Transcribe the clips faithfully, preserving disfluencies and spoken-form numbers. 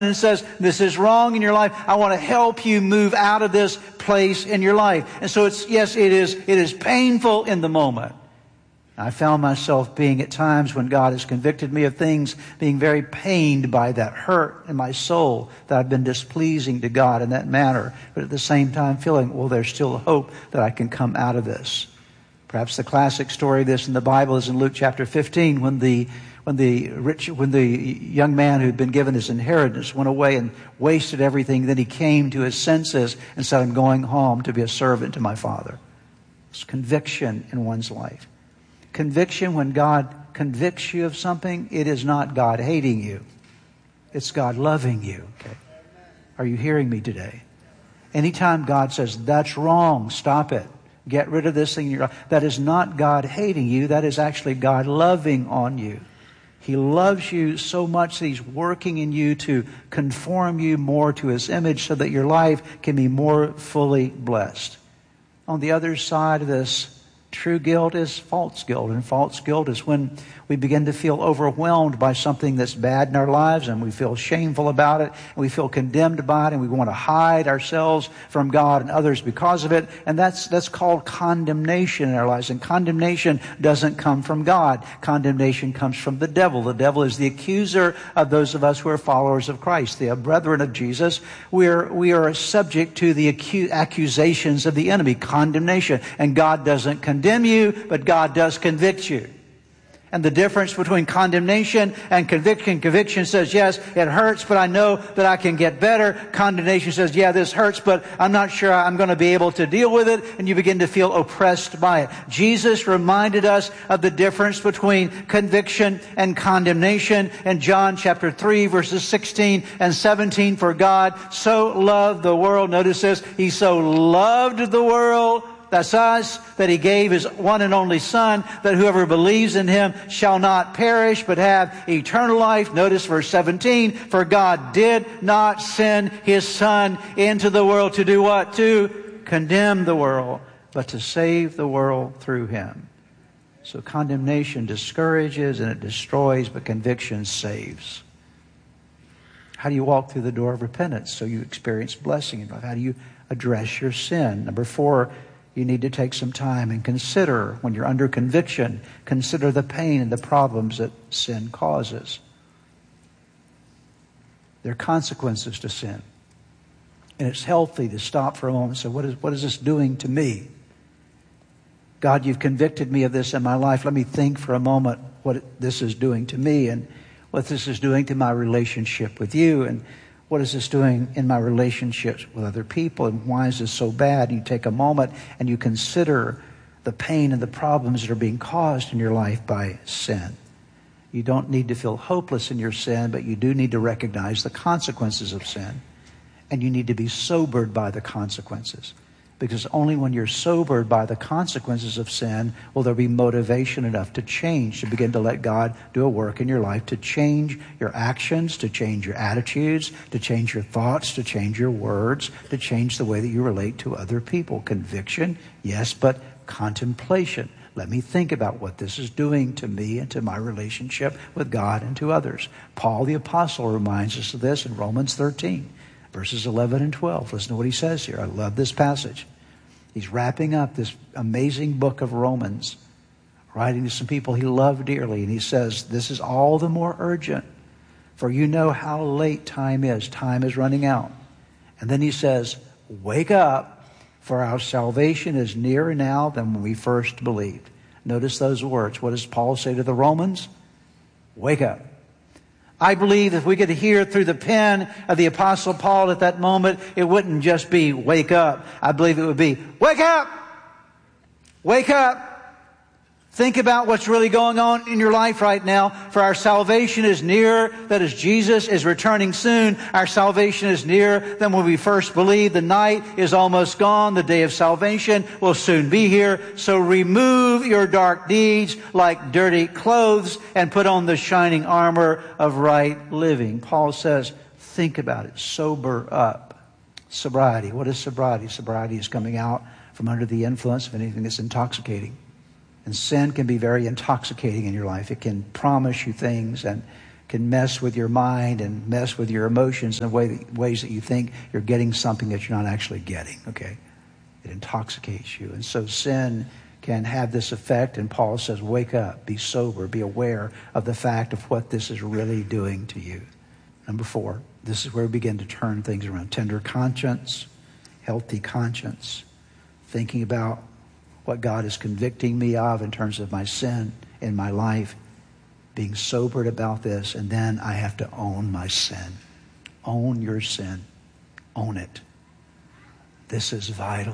and says, this is wrong in your life. I want to help you move out of this place in your life. And so it's, yes, it is, it is painful in the moment. I found myself being at times when God has convicted me of things, being very pained by that hurt in my soul that I've been displeasing to God in that manner. But at the same time feeling, well, there's still hope that I can come out of this. Perhaps the classic story of this in the Bible is in Luke chapter fifteen, when the When the rich, when the young man who had been given his inheritance went away and wasted everything, then he came to his senses and said, I'm going home to be a servant to my father. It's conviction in one's life. Conviction, when God convicts you of something, it is not God hating you. It's God loving you. Okay? Are you hearing me today? Anytime God says, that's wrong, stop it. Get rid of this thing in your life. That is not God hating you. That is actually God loving on you. He loves you so much that He's working in you to conform you more to His image so that your life can be more fully blessed. On the other side of this, true guilt is false guilt. And false guilt is when we begin to feel overwhelmed by something that's bad in our lives, and we feel shameful about it, and we feel condemned by it, and we want to hide ourselves from God and others because of it. And that's that's called condemnation in our lives. And condemnation doesn't come from God. Condemnation comes from the devil. The devil is the accuser of those of us who are followers of Christ, the brethren of Jesus. We are, we are subject to the acu- accusations of the enemy, condemnation. And God doesn't condemn you, but God does convict you. And the difference between condemnation and conviction, conviction says, yes, it hurts, but I know that I can get better. Condemnation says, yeah, this hurts, but I'm not sure I'm going to be able to deal with it. And you begin to feel oppressed by it. Jesus reminded us of the difference between conviction and condemnation in John chapter three, verses sixteen and seventeen. For God so loved the world. Notice this. He so loved the world. That's us, that He gave His one and only Son, that whoever believes in Him shall not perish, but have eternal life. Notice verse seventeen, for God did not send His Son into the world to do what? To condemn the world, but to save the world through Him. So condemnation discourages and it destroys, but conviction saves. How do you walk through the door of repentance so you experience blessing in life? How do you address your sin? Number four, you need to take some time and consider, when you're under conviction, consider the pain and the problems that sin causes. There are consequences to sin. And it's healthy to stop for a moment and say, what is, what is this doing to me? God, you've convicted me of this in my life. Let me think for a moment what this is doing to me and what this is doing to my relationship with you, and what is this doing in my relationships with other people, and why is this so bad? And you take a moment and you consider the pain and the problems that are being caused in your life by sin. You don't need to feel hopeless in your sin, but you do need to recognize the consequences of sin. And you need to be sobered by the consequences. Because only when you're sobered by the consequences of sin will there be motivation enough to change, to begin to let God do a work in your life, to change your actions, to change your attitudes, to change your thoughts, to change your words, to change the way that you relate to other people. Conviction, yes, but contemplation. Let me think about what this is doing to me and to my relationship with God and to others. Paul the Apostle reminds us of this in Romans thirteen, verses eleven and twelve. Listen to what he says here. I love this passage. He's wrapping up this amazing book of Romans, writing to some people he loved dearly. And he says, this is all the more urgent, for you know how late time is. Time is running out. And then he says, wake up, for our salvation is nearer now than when we first believed. Notice those words. What does Paul say to the Romans? Wake up. I believe if we could hear through the pen of the Apostle Paul at that moment, it wouldn't just be wake up. I believe it would be wake up! Wake up! Think about what's really going on in your life right now. For our salvation is nearer. That is, Jesus is returning soon. Our salvation is nearer than when we first believed. The night is almost gone. The day of salvation will soon be here. So remove your dark deeds like dirty clothes and put on the shining armor of right living. Paul says, think about it. Sober up. Sobriety. What is sobriety? Sobriety is coming out from under the influence of anything that's intoxicating. And sin can be very intoxicating in your life. It can promise you things and can mess with your mind and mess with your emotions in way that, ways that you think you're getting something that you're not actually getting, okay? It intoxicates you. And so sin can have this effect, and Paul says, wake up, be sober, be aware of the fact of what this is really doing to you. Number four, this is where we begin to turn things around. Tender conscience, healthy conscience, thinking about what God is convicting me of in terms of my sin in my life, being sobered about this, and then I have to own my sin. Own your sin. Own it. This is vital.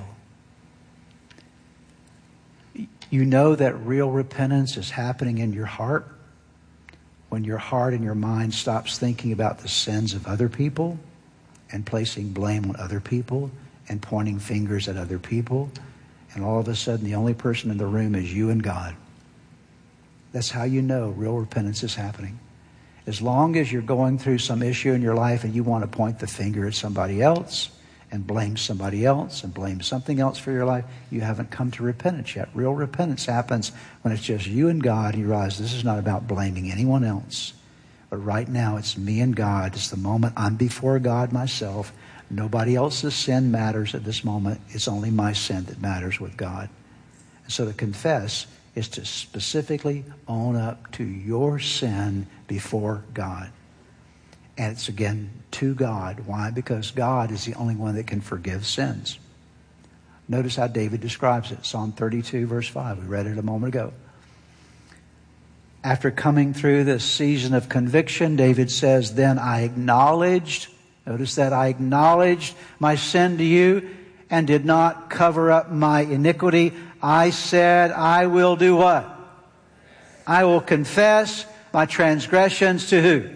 You know that real repentance is happening in your heart when your heart and your mind stops thinking about the sins of other people and placing blame on other people and pointing fingers at other people, and all of a sudden the only person in the room is you and God. That's how you know real repentance is happening. As long as you're going through some issue in your life and you want to point the finger at somebody else and blame somebody else and blame something else for your life, you haven't come to repentance yet. Real repentance happens when it's just you and God, and you realize this is not about blaming anyone else. But right now it's me and God. It's the moment I'm before God myself. Nobody else's sin matters at this moment. It's only my sin that matters with God. And so to confess is to specifically own up to your sin before God. And it's again to God. Why? Because God is the only one that can forgive sins. Notice how David describes it. Psalm thirty-two, verse five. We read it a moment ago. After coming through this season of conviction, David says, then I acknowledged, notice that I acknowledged my sin to you and did not cover up my iniquity. I said, I will do what? I will confess my transgressions to who?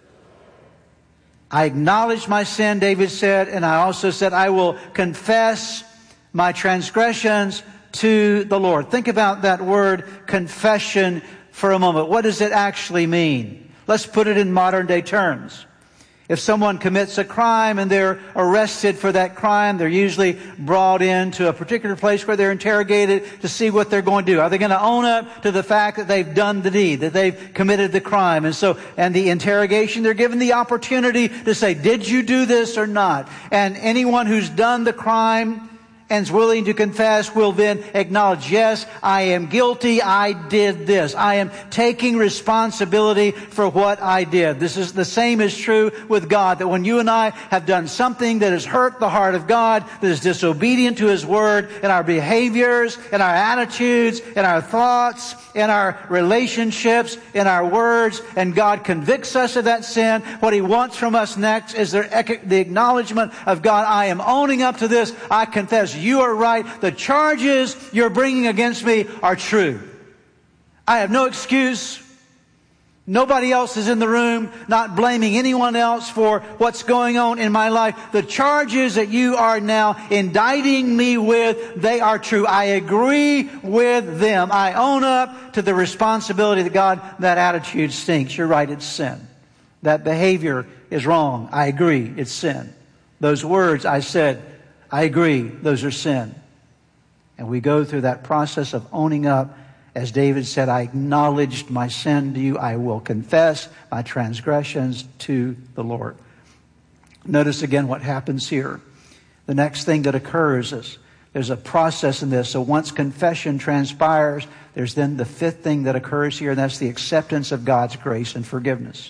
I acknowledged my sin, David said, and I also said, I will confess my transgressions to the Lord. Think about that word confession for a moment. What does it actually mean? Let's put it in modern day terms. If someone commits a crime and they're arrested for that crime, they're usually brought into a particular place where they're interrogated to see what they're going to do. Are they going to own up to the fact that they've done the deed, that they've committed the crime? And so, and the interrogation, they're given the opportunity to say, did you do this or not? And anyone who's done the crime and is willing to confess will then acknowledge, yes, I am guilty, I did this. I am taking responsibility for what I did. This is the same is true with God, that when you and I have done something that has hurt the heart of God, that is disobedient to His Word, in our behaviors, in our attitudes, in our thoughts, in our relationships, in our words, and God convicts us of that sin, what He wants from us next is the acknowledgement of God. I am owning up to this. I confess. You are right. The charges you're bringing against me are true. I have no excuse. Nobody else is in the room, not blaming anyone else for what's going on in my life. The charges that you are now indicting me with, they are true. I agree with them. I own up to the responsibility that God, that attitude stinks. You're right, it's sin. That behavior is wrong. I agree, it's sin. Those words I said, I agree, those are sin. And we go through that process of owning up. As David said, I acknowledged my sin to you. I will confess my transgressions to the Lord. Notice again what happens here. The next thing that occurs is there's a process in this. So once confession transpires, there's then the fifth thing that occurs here, and that's the acceptance of God's grace and forgiveness.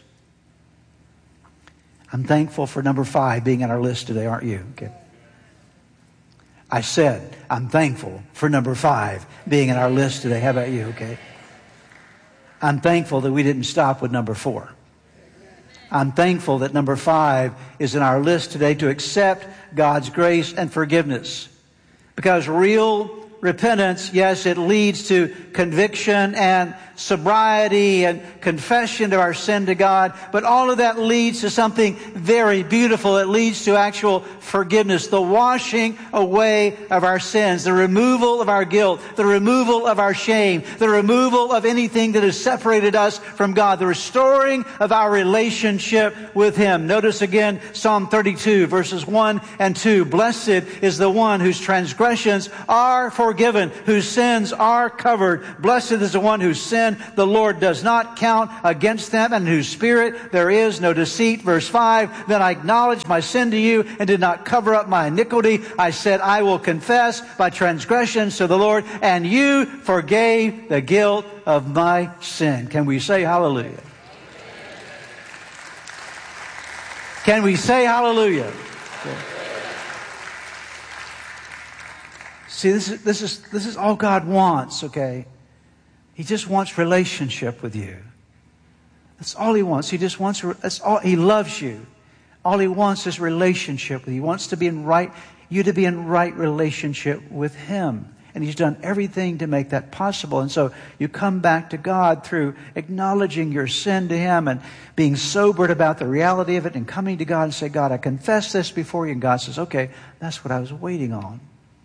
I'm thankful for number five being on our list today, aren't you? Okay. I said, I'm thankful for number five being in our list today. How about you, okay? I'm thankful that we didn't stop with number four. I'm thankful that number five is in our list today, to accept God's grace and forgiveness. Because real repentance, yes, it leads to conviction and sobriety and confession of our sin to God. But all of that leads to something very beautiful. It leads to actual forgiveness, the washing away of our sins, the removal of our guilt, the removal of our shame, the removal of anything that has separated us from God, the restoring of our relationship with Him. Notice again Psalm thirty-two, verses one and two. Blessed is the one whose transgressions are forgiven, forgiven, whose sins are covered. Blessed is the one whose sin the Lord does not count against them, and in whose spirit there is no deceit. Verse five, then I acknowledged my sin to you and did not cover up my iniquity. I said, I will confess my transgressions to the Lord, and you forgave the guilt of my sin. Can we say hallelujah? Can we say hallelujah? Okay. See, this is, this is, this is all God wants, okay? He just wants relationship with you. That's all He wants. He just wants, that's all, He loves you. All He wants is relationship with you. He wants to be in right, you to be in right relationship with Him. And He's done everything to make that possible. And so you come back to God through acknowledging your sin to Him and being sobered about the reality of it and coming to God and say, God, I confess this before you. And God says, okay, that's what I was waiting on.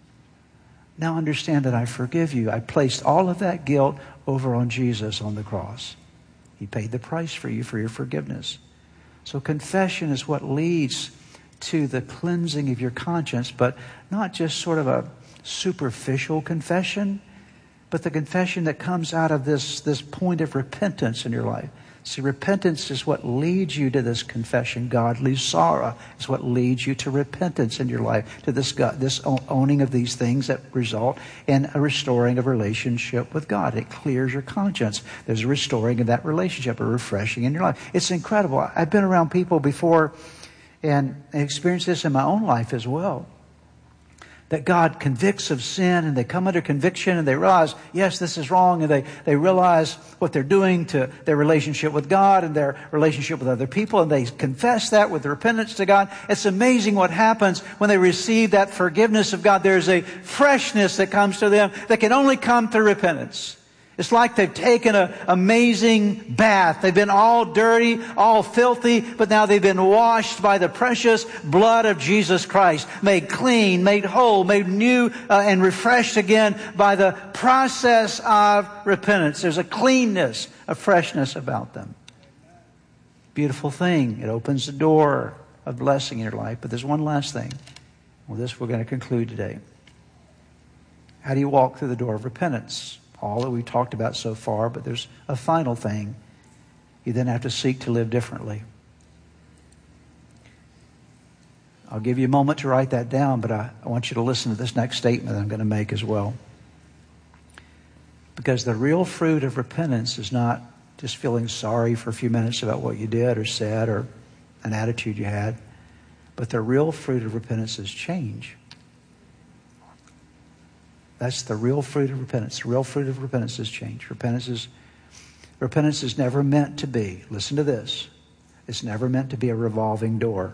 Now understand that I forgive you. I placed all of that guilt over on Jesus on the cross. He paid the price for you for your forgiveness. So confession is what leads to the cleansing of your conscience, but not just sort of a superficial confession, but the confession that comes out of this, this point of repentance in your life. See, repentance is what leads you to this confession. Godly sorrow is what leads you to repentance in your life, to this God, this owning of these things that result in a restoring of relationship with God. It clears your conscience. There's a restoring of that relationship, a refreshing in your life. It's incredible. I've been around people before and experienced this in my own life as well. That God convicts of sin, and they come under conviction and they realize, yes, this is wrong, and they, they realize what they're doing to their relationship with God and their relationship with other people, and they confess that with repentance to God. It's amazing what happens when they receive that forgiveness of God. There's a freshness that comes to them that can only come through repentance. It's like they've taken an amazing bath. They've been all dirty, all filthy, but now they've been washed by the precious blood of Jesus Christ, made clean, made whole, made new, uh, and refreshed again by the process of repentance. There's a cleanness, a freshness about them. Beautiful thing. It opens the door of blessing in your life. But there's one last thing. With this, we're going to conclude today. How do you walk through the door of repentance? All that we've talked about so far, but there's a final thing. You then have to seek to live differently. I'll give you a moment to write that down, but I, I want you to listen to this next statement that I'm going to make as well. Because the real fruit of repentance is not just feeling sorry for a few minutes about what you did or said or an attitude you had, but the real fruit of repentance is change. That's the real fruit of repentance. The real fruit of repentance is change. Repentance is, repentance is never meant to be, listen to this, it's never meant to be a revolving door.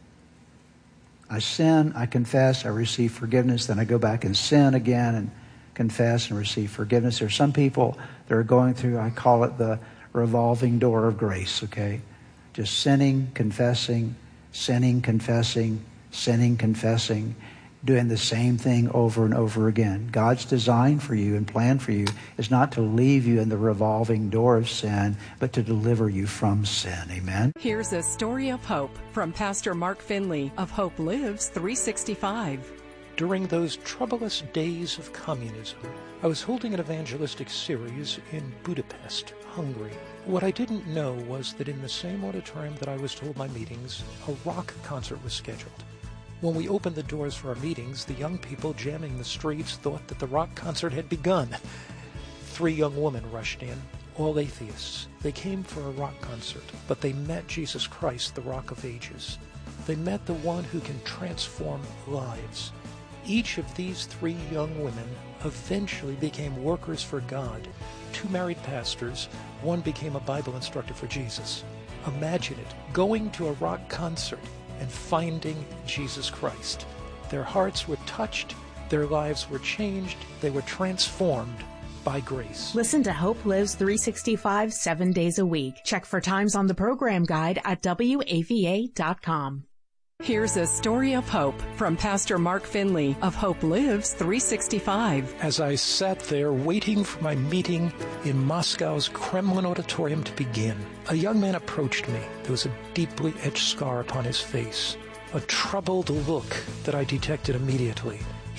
I sin, I confess, I receive forgiveness, then I go back and sin again and confess and receive forgiveness. There are some people that are going through, I call it the revolving door of grace, okay? Just sinning, confessing, sinning, confessing, sinning, confessing, doing the same thing over and over again. God's design for you and plan for you is not to leave you in the revolving door of sin, but to deliver you from sin. Amen? Here's a story of hope from Pastor Mark Finley of Hope Lives three sixty-five. During those troublous days of communism, I was holding an evangelistic series in Budapest, Hungary. What I didn't know was that in the same auditorium that I was to hold my meetings, a rock concert was scheduled. When we opened the doors for our meetings, the young people jamming the streets thought that the rock concert had begun. Three young women rushed in, all atheists. They came for a rock concert, but they met Jesus Christ, the Rock of Ages. They met the one who can transform lives. Each of these three young women eventually became workers for God. Two married pastors, one became a Bible instructor for Jesus. Imagine it, going to a rock concert and finding Jesus Christ. Their hearts were touched, their lives were changed, they were transformed by grace. Listen to Hope Lives three sixty-five seven days a week. Check for times on the program guide at W A V A dot com. Here's a story of hope from Pastor Mark Finley of Hope Lives three sixty-five. As I sat there waiting for my meeting in Moscow's Kremlin auditorium to begin, a young man approached me. There was a deeply etched scar upon his face, a troubled look that I detected immediately. He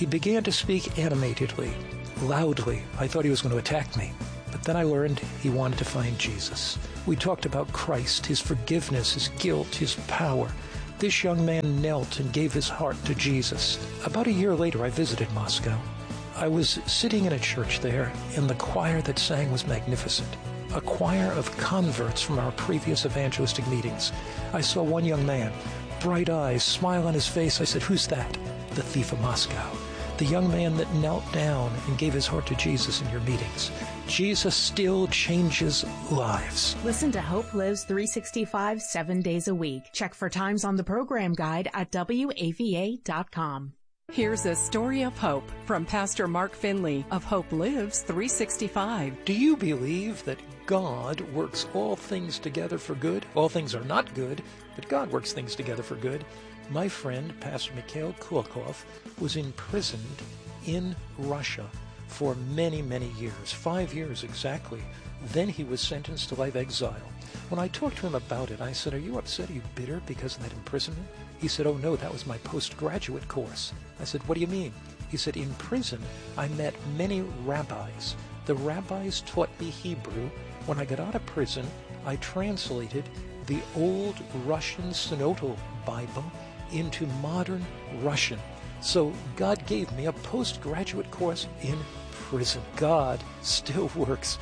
He began to speak animatedly, loudly. I thought he was going to attack me. But then I learned he wanted to find Jesus. We talked about Christ, his forgiveness, his guilt, his power. This young man knelt and gave his heart to Jesus. About a year later, I visited Moscow. I was sitting in a church there, and the choir that sang was magnificent. A choir of converts from our previous evangelistic meetings. I saw one young man, bright eyes, smile on his face. I said, "Who's that?" "The thief of Moscow." The young man that knelt down and gave his heart to Jesus in your meetings. Jesus still changes lives. Listen to Hope Lives three sixty-five, seven days a week. Check for times on the program guide at W A V A dot com. Here's a story of hope from Pastor Mark Finley of Hope Lives three sixty-five. Do you believe that God works all things together for good? All things are not good, but God works things together for good. My friend, Pastor Mikhail Kulakov, was imprisoned in Russia for many, many years, five years exactly. Then he was sentenced to life exile. When I talked to him about it, I said, "Are you upset? Are you bitter because of that imprisonment?" He said, "Oh no, that was my postgraduate course." I said, "What do you mean?" He said, "In prison, I met many rabbis. The rabbis taught me Hebrew. When I got out of prison, I translated the old Russian Synodal Bible into modern Russian. So God gave me a postgraduate course in prison." God still works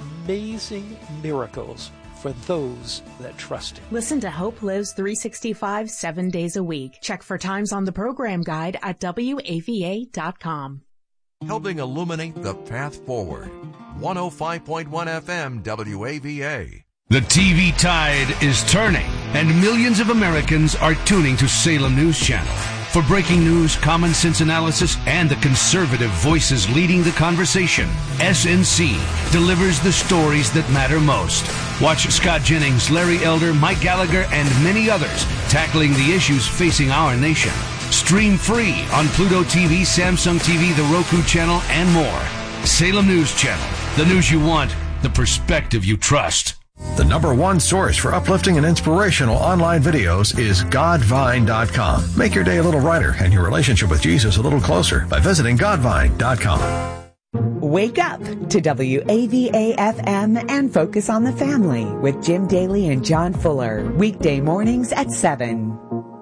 amazing miracles for those that trust him. Listen to Hope Lives three sixty-five, seven days a week. Check for times on the program guide at W A V A dot com. Helping illuminate the path forward. one oh five point one F M W A V A. The T V tide is turning, and millions of Americans are tuning to Salem News Channel. For breaking news, common sense analysis, and the conservative voices leading the conversation, S N C delivers the stories that matter most. Watch Scott Jennings, Larry Elder, Mike Gallagher, and many others tackling the issues facing our nation. Stream free on Pluto T V, Samsung T V, the Roku channel, and more. Salem News Channel. The news you want, the perspective you trust. The number one source for uplifting and inspirational online videos is Godvine dot com. Make your day a little brighter and your relationship with Jesus a little closer by visiting Godvine dot com. Wake up to W A V A F M and focus on the family with Jim Daly and John Fuller. Weekday mornings at seven.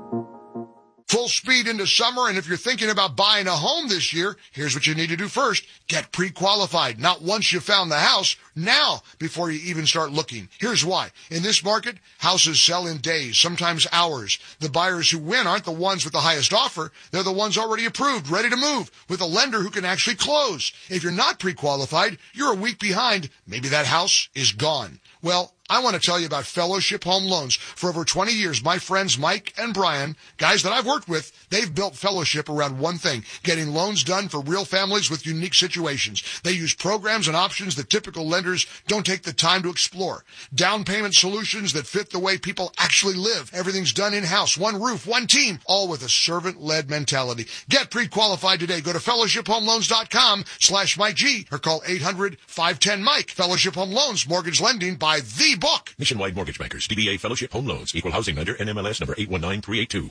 Full speed into summer, and if you're thinking about buying a home this year, here's what you need to do first. Get pre-qualified. Not once you found the house, now before you even start looking. Here's why. In this market, houses sell in days, sometimes hours. The buyers who win aren't the ones with the highest offer. They're the ones already approved, ready to move, with a lender who can actually close. If you're not pre-qualified, you're a week behind. Maybe that house is gone. Well, I want to tell you about Fellowship Home Loans. For over twenty years, my friends Mike and Brian, guys that I've worked with, they've built Fellowship around one thing, getting loans done for real families with unique situations. They use programs and options that typical lenders don't take the time to explore. Down payment solutions that fit the way people actually live. Everything's done in-house, one roof, one team, all with a servant-led mentality. Get pre-qualified today. Go to fellowship home loans dot com slash Mike G or call eight hundred, five ten, Mike. Fellowship Home Loans, mortgage lending by the book. Nationwide Mortgage Bankers, D B A Fellowship Home Loans, Equal Housing Lender, N M L S number eight one nine three eight two.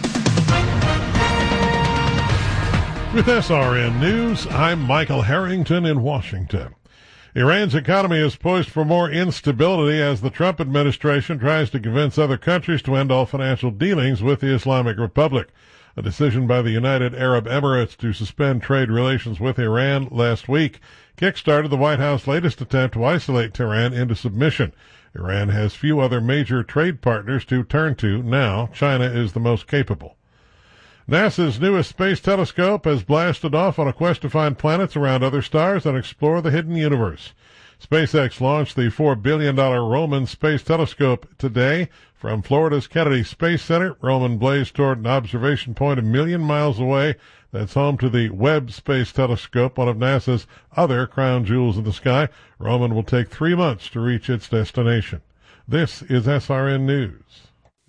With S R N News, I'm Michael Harrington in Washington. Iran's economy is poised for more instability as the Trump administration tries to convince other countries to end all financial dealings with the Islamic Republic. A decision by the United Arab Emirates to suspend trade relations with Iran last week kickstarted the White House's latest attempt to isolate Tehran into submission. Iran has few other major trade partners to turn to now. China is the most capable. NASA's newest space telescope has blasted off on a quest to find planets around other stars and explore the hidden universe. SpaceX launched the four billion dollars Roman Space Telescope today from Florida's Kennedy Space Center. Roman blazed toward an observation point a million miles away that's home to the Webb Space Telescope, one of NASA's other crown jewels in the sky. Roman will take three months to reach its destination. This is S R N News.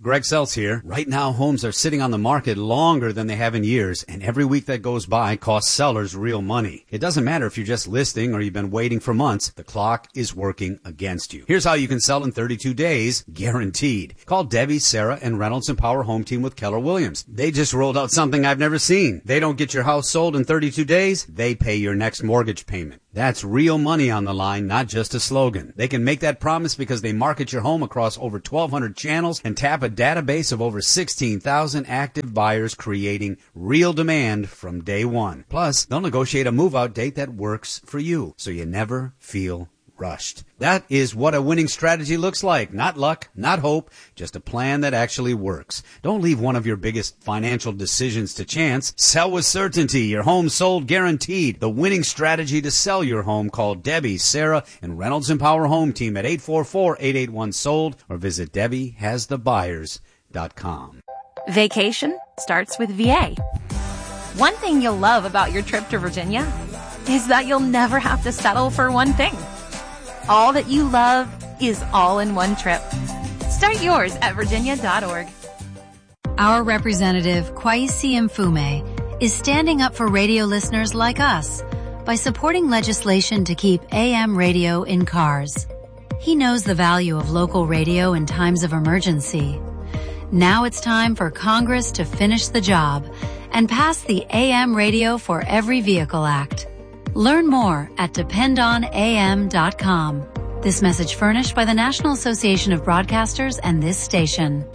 Greg Seltz here. Right now, homes are sitting on the market longer than they have in years, and every week that goes by costs sellers real money. It doesn't matter if you're just listing or you've been waiting for months. The clock is working against you. Here's how you can sell in thirty-two days, guaranteed. Call Debbie, Sarah, and Reynolds and Power Home Team with Keller Williams. They just rolled out something I've never seen. They don't get your house sold in thirty-two days. They pay your next mortgage payment. That's real money on the line, not just a slogan. They can make that promise because they market your home across over twelve hundred channels and tap a database of over sixteen thousand active buyers, creating real demand from day one. Plus, they'll negotiate a move-out date that works for you, so you never feel rushed. That is what a winning strategy looks like. Not luck, not hope, just a plan that actually works. Don't leave one of your biggest financial decisions to chance. Sell with certainty. Your home sold guaranteed. The winning strategy to sell your home. Call Debbie, Sarah, and Reynolds and Power Home Team at eight four four, eight eight one, sold or visit Debbie Has The Buyers dot com. Vacation starts with V A. One thing you'll love about your trip to Virginia is that you'll never have to settle for one thing. All that you love is all in one trip. Start yours at virginia dot org. Our representative, Kwesi Mfume, is standing up for radio listeners like us by supporting legislation to keep A M radio in cars. He knows the value of local radio in times of emergency. Now it's time for Congress to finish the job and pass the A M Radio for Every Vehicle Act. Learn more at depend on A M dot com. This message furnished by the National Association of Broadcasters and this station.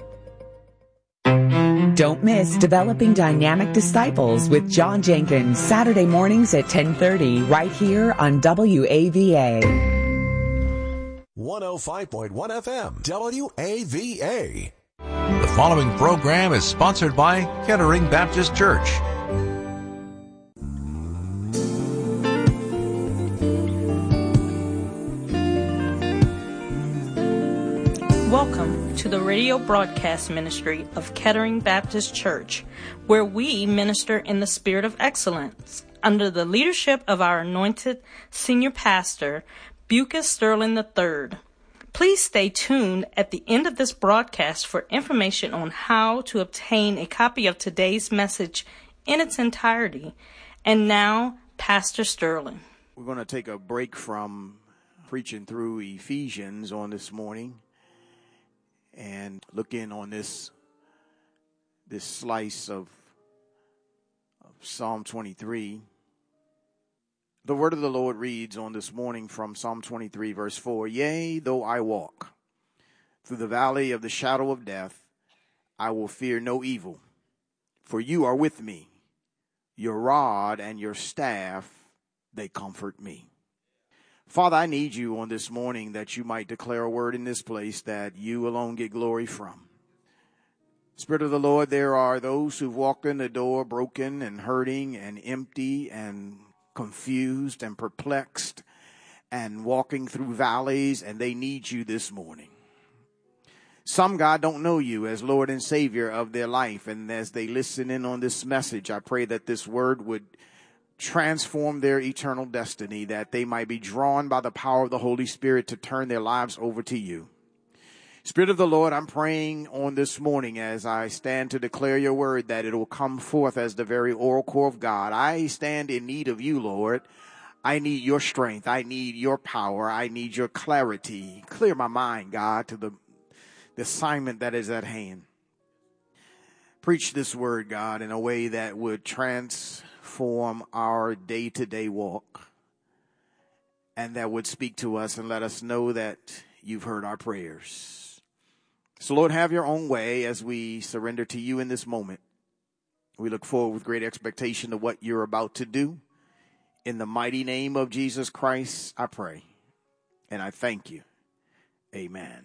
Don't miss Developing Dynamic Disciples with John Jenkins, Saturday mornings at ten thirty, right here on W A V A. one oh five point one F M, W A V A. The following program is sponsored by Kettering Baptist Church. Welcome to the radio broadcast ministry of Kettering Baptist Church, where we minister in the spirit of excellence under the leadership of our anointed senior pastor, Bucas Sterling the third. Please stay tuned at the end of this broadcast for information on how to obtain a copy of today's message in its entirety. And now, Pastor Sterling. We're going to take a break from preaching through Ephesians on this morning and look in on this this slice of, of Psalm twenty-three. The word of the Lord reads on this morning from Psalm twenty-three, verse four, Yea, though I walk through the valley of the shadow of death, I will fear no evil, for you are with me. Your rod and your staff, they comfort me. Father, I need you on this morning that you might declare a word in this place that you alone get glory from. Spirit of the Lord, there are those who've walked in the door broken and hurting and empty and confused and perplexed and walking through valleys, and they need you this morning. Some, God, don't know you as Lord and Savior of their life, and as they listen in on this message, I pray that this word would transform their eternal destiny, that they might be drawn by the power of the Holy Spirit to turn their lives over to you. Spirit of the Lord, I'm praying on this morning as I stand to declare your word that it will come forth as the very oracle of God. I stand in need of you, Lord. I need your strength. I need your power. I need your clarity. Clear my mind, God, to the, the assignment that is at hand. Preach this word, God, in a way that would transform our day-to-day walk and that would speak to us and let us know that you've heard our prayers. So, Lord, have your own way as we surrender to you in this moment. We look forward with great expectation to what you're about to do. In the mighty name of Jesus Christ, I pray, and I thank you. Amen.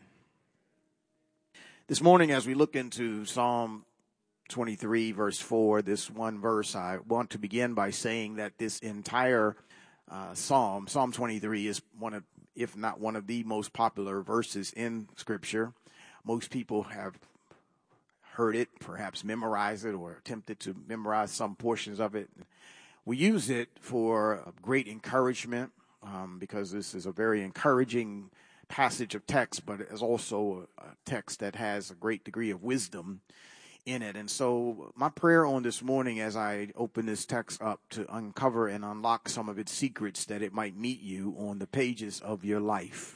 This morning, as we look into Psalm twenty-three, verse four, this one verse, I want to begin by saying that this entire uh, Psalm, Psalm twenty-three, is one of, if not one of the most popular verses in Scripture. Most people have heard it, perhaps memorized it, or attempted to memorize some portions of it. We use it for great encouragement um, because this is a very encouraging passage of text, but it's also a, a text that has a great degree of wisdom in it. And so my prayer on this morning as I open this text up to uncover and unlock some of its secrets, that it might meet you on the pages of your life.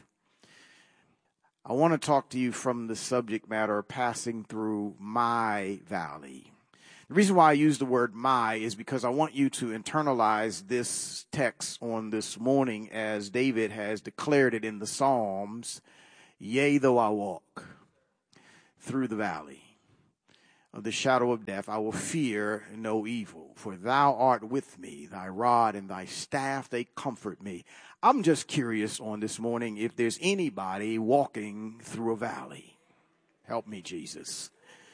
I want to talk to you from the subject matter of passing through my valley. The reason why I use the word my is because I want you to internalize this text on this morning as David has declared it in the Psalms. Yea, though I walk through the valley of the shadow of death, I will fear no evil, for thou art with me, thy rod and thy staff, they comfort me. I'm just curious on this morning if there's anybody walking through a valley. Help me, Jesus.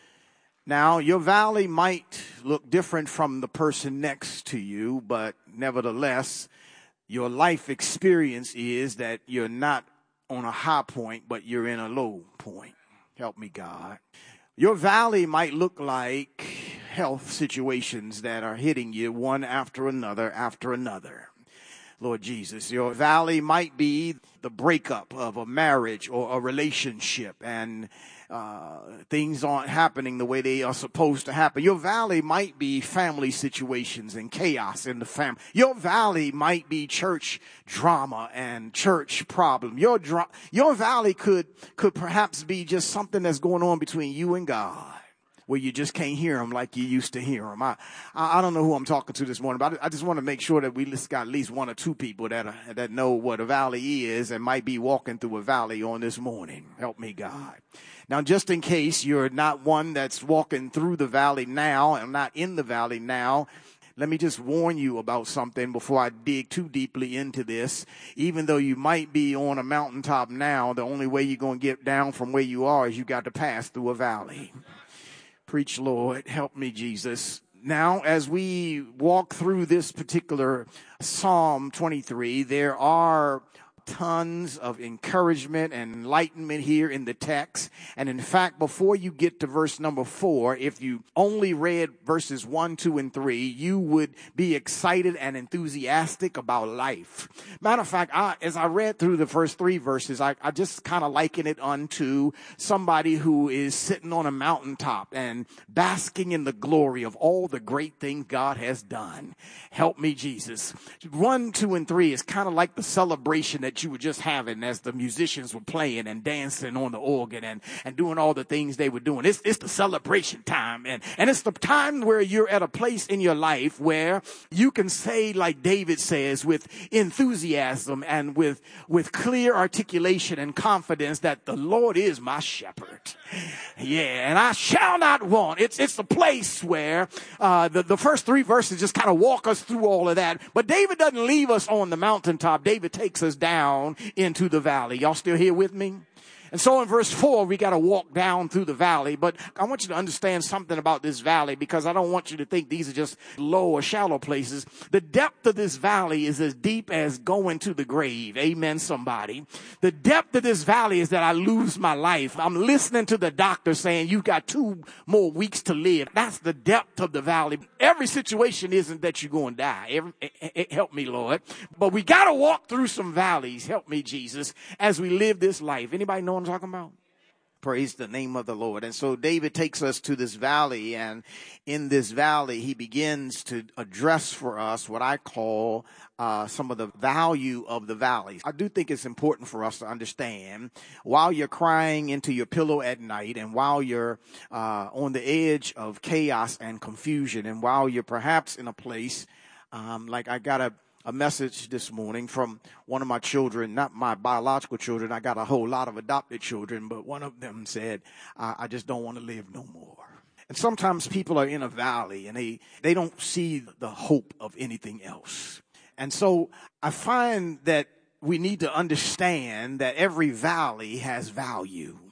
Now, your valley might look different from the person next to you, but nevertheless, your life experience is that you're not on a high point, but you're in a low point. Help me, God. Your valley might look like health situations that are hitting you one after another after another. Lord Jesus, your valley might be the breakup of a marriage or a relationship, and uh, things aren't happening the way they are supposed to happen. Your valley might be family situations and chaos in the family. Your valley might be church drama and church problem. Your dra- your valley could could perhaps be just something that's going on between you and God, where you just can't hear him like you used to hear him. I, I, I don't know who I'm talking to this morning, but I, I just want to make sure that we just got at least one or two people that are, that know what a valley is and might be walking through a valley on this morning. Help me, God. Now, just in case you're not one that's walking through the valley now and not in the valley now, let me just warn you about something before I dig too deeply into this. Even though you might be on a mountaintop now, the only way you're going to get down from where you are is you got to pass through a valley. Preach, Lord. Help me, Jesus. Now, as we walk through this particular Psalm twenty-three, there are tons of encouragement and enlightenment here in the text. And in fact, before you get to verse number four, if you only read verses one, two, and three, you would be excited and enthusiastic about life. Matter of fact, I, as I read through the first three verses, I, I just kind of liken it unto somebody who is sitting on a mountaintop and basking in the glory of all the great things God has done. Help me, Jesus. One, two, and three is kind of like the celebration that you were just having as the musicians were playing and dancing on the organ and, and doing all the things they were doing. It's, it's the celebration time. And, and it's the time where you're at a place in your life where you can say, like David says, with enthusiasm and with, with clear articulation and confidence that the Lord is my shepherd. Yeah, and I shall not want. It's, it's the place where uh, the, the first three verses just kind of walk us through all of that. But David doesn't leave us on the mountaintop. David takes us down into the valley. Y'all still here with me? And so in verse four, we got to walk down through the valley. But I want you to understand something about this valley, because I don't want you to think these are just low or shallow places. The depth of this valley is as deep as going to the grave. Amen, somebody. The depth of this valley is that I lose my life. I'm listening to the doctor saying you've got two more weeks to live. That's the depth of the valley. Every situation isn't that you're going to die. Every, help me, Lord. But we got to walk through some valleys. Help me, Jesus, as we live this life. Anybody know what I'm talking about? Praise the name of the Lord. And so David takes us to this valley, and in this valley, he begins to address for us what I call uh, some of the value of the valley. I do think it's important for us to understand, while you're crying into your pillow at night, and while you're uh, on the edge of chaos and confusion, and while you're perhaps in a place um, like I got a a message this morning from one of my children, not my biological children. I got a whole lot of adopted children, but one of them said, I, I just don't want to live no more. And sometimes people are in a valley and they, they don't see the hope of anything else. And so I find that we need to understand that every valley has value.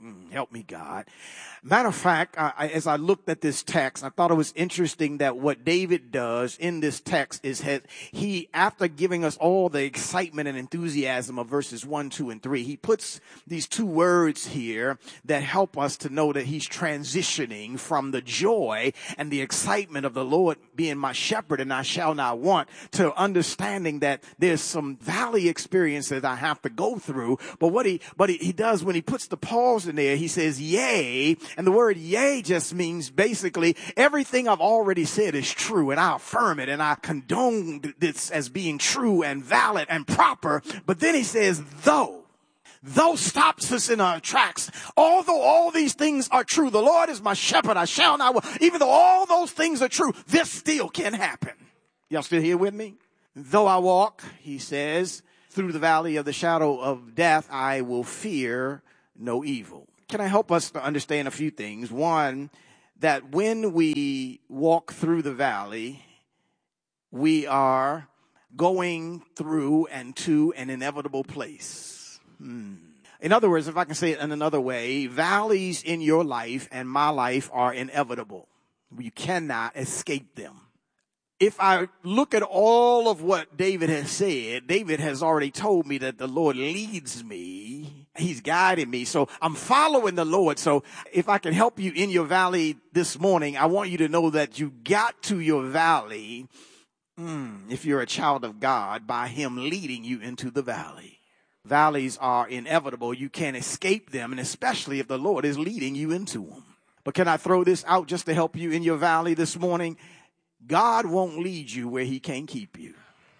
Mm, help me, God. Matter of fact, I, I, as I looked at this text, I thought it was interesting that what David does in this text is has, he, after giving us all the excitement and enthusiasm of verses one, two, and three, he puts these two words here that help us to know that he's transitioning from the joy and the excitement of the Lord being my shepherd and I shall not want to understanding that there's some valley experiences I have to go through. But what he, but he, he does when he puts the pause in there, he says, yea. And the word yea just means basically everything I've already said is true, and I affirm it, and I condone this as being true and valid and proper. But then he says, though. Though stops us in our tracks. Although all these things are true, the Lord is my shepherd, I shall not want. Even though all those things are true, this still can happen. Y'all still here with me? Though I walk, he says, through the valley of the shadow of death, I will fear no evil. Can I help us to understand a few things? One, that when we walk through the valley, we are going through and to an inevitable place. Hmm. In other words, if I can say it in another way, valleys in your life and my life are inevitable. You cannot escape them. If I look at all of what David has said, David has already told me that the Lord leads me. He's guiding me. So I'm following the Lord. So if I can help you in your valley this morning, I want you to know that you got to your valley, mm, if you're a child of God, by him leading you into the valley. Valleys are inevitable. You can't escape them, and especially if the Lord is leading you into them. But can I throw this out just to help you in your valley this morning? God won't lead you where he can't keep you.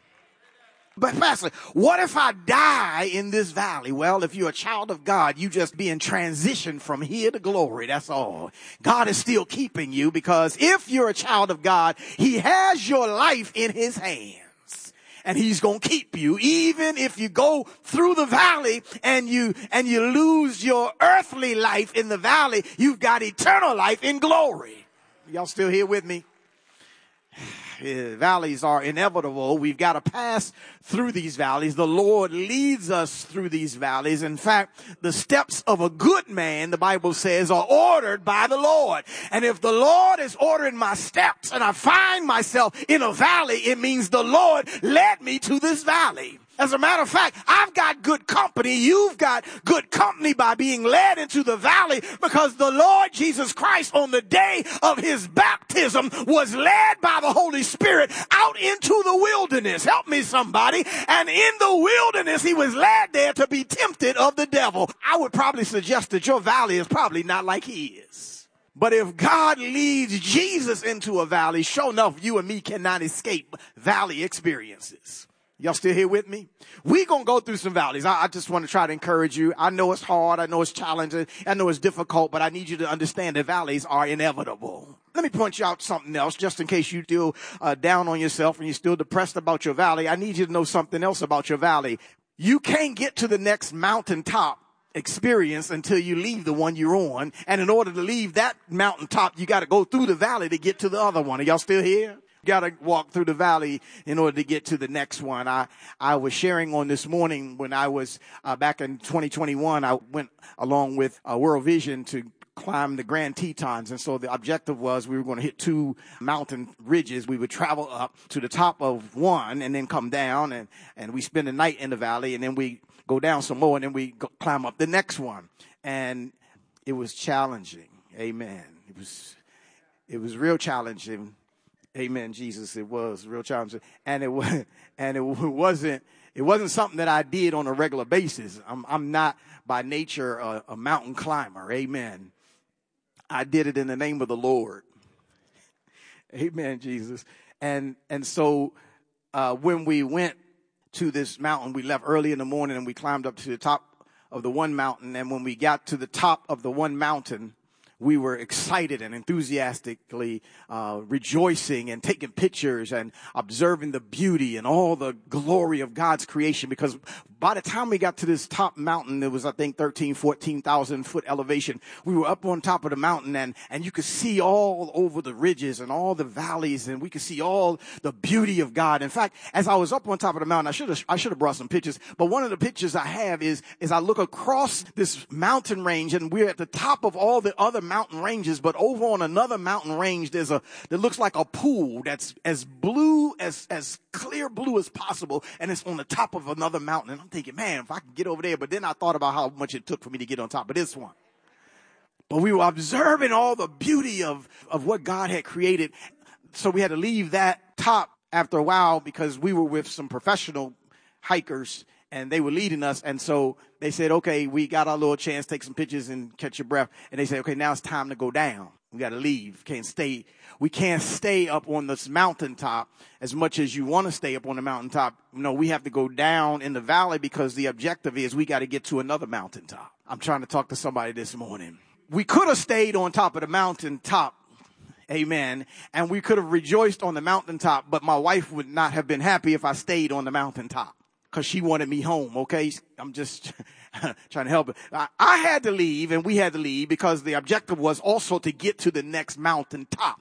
But Pastor, what if I die in this valley? Well, if you're a child of God, you just be in transition from here to glory. That's all. God is still keeping you, because if you're a child of God, he has your life in his hands. And he's going to keep you even if you go through the valley and you and you lose your earthly life in the valley. You've got eternal life in glory. Y'all still here with me? Valleys are inevitable. We've got to pass through these valleys. The Lord leads us through these valleys. In fact, the steps of a good man, the Bible says, are ordered by the Lord. And if the Lord is ordering my steps and I find myself in a valley, it means the Lord led me to this valley. As a matter of fact, I've got good company. You've got good company by being led into the valley, because the Lord Jesus Christ on the day of his baptism was led by the Holy Spirit out into the wilderness. Help me somebody. And in the wilderness, he was led there to be tempted of the devil. I would probably suggest that your valley is probably not like he is. But if God leads Jesus into a valley, sure enough, you and me cannot escape valley experiences. Y'all still here with me? We're going to go through some valleys. I, I just want to try to encourage you. I know it's hard. I know it's challenging. I know it's difficult, but I need you to understand that valleys are inevitable. Let me point you out something else, just in case you feel uh, down on yourself and you're still depressed about your valley. I need you to know something else about your valley. You can't get to the next mountaintop experience until you leave the one you're on. And in order to leave that mountaintop, you got to go through the valley to get to the other one. Are y'all still here? Got to walk through the valley in order to get to the next one. I, I was sharing on this morning when I was uh, back in twenty twenty-one, I went along with uh, World Vision to climb the Grand Tetons. And so the objective was we were going to hit two mountain ridges. We would travel up to the top of one and then come down, and, and we spend the night in the valley, and then we go down some more, and then we go, climb up the next one. And it was challenging. Amen. It was, it was real challenging. Amen, Jesus. It was real challenging, and it was, and it wasn't, it wasn't something that I did on a regular basis. I'm, I'm not by nature a, a mountain climber. Amen. I did it in the name of the Lord. Amen, Jesus. And and so uh, when we went to this mountain, we left early in the morning and we climbed up to the top of the one mountain. And when we got to the top of the one mountain, we were excited and enthusiastically uh, rejoicing and taking pictures and observing the beauty and all the glory of God's creation, because by the time we got to this top mountain, it was, I think, thirteen, fourteen thousand foot elevation. We were up on top of the mountain, and, and you could see all over the ridges and all the valleys, and we could see all the beauty of God. In fact, as I was up on top of the mountain, I should have, I should have brought some pictures, but one of the pictures I have is, is I look across this mountain range, and we're at the top of all the other mountain ranges, but over on another mountain range, there's a, that looks like a pool that's as blue, as, as clear blue as possible, and it's on the top of another mountain. And I'm thinking, man, if I can get over there, but then I thought about how much it took for me to get on top of this one. But we were observing all the beauty of, of what God had created. So we had to leave that top after a while because we were with some professional hikers, and they were leading us. And so they said, okay, we got our little chance, take some pictures and catch your breath. And they said, okay, now it's time to go down. We got to leave. Can't stay. We can't stay up on this mountaintop as much as you want to stay up on the mountaintop. No, we have to go down in the valley because the objective is we got to get to another mountaintop. I'm trying to talk to somebody this morning. We could have stayed on top of the mountaintop. Amen. And we could have rejoiced on the mountaintop, but my wife would not have been happy if I stayed on the mountaintop, because she wanted me home, okay? I'm just trying to help it. I, I had to leave, and we had to leave because the objective was also to get to the next mountaintop.